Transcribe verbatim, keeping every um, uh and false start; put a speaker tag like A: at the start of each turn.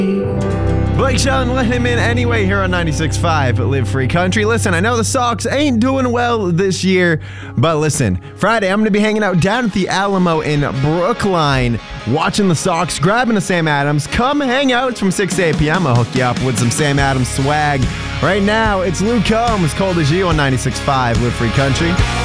A: Blake Shelton, let him in anyway here on ninety-six point five Live Free Country. Listen, I know the Sox ain't doing well this year, but listen, Friday I'm going to be hanging out down at the Alamo in Brookline, watching the Sox, grabbing a Sam Adams. Come hang out. It's from six to eight p.m. I'll hook you up with some Sam Adams swag. Right now, it's Luke Combs, Cold as You on ninety-six point five Live Free Country.